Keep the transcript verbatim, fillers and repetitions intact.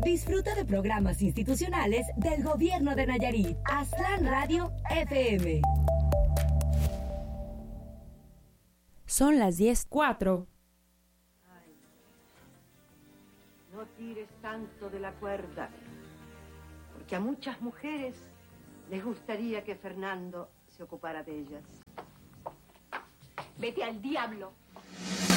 Disfruta de programas institucionales del Gobierno de Nayarit. Aztlán Radio F M. Son las diez cuatro. Ay, no tires tanto de la cuerda, porque a muchas mujeres les gustaría que Fernando se ocupara de ellas. Vete al diablo.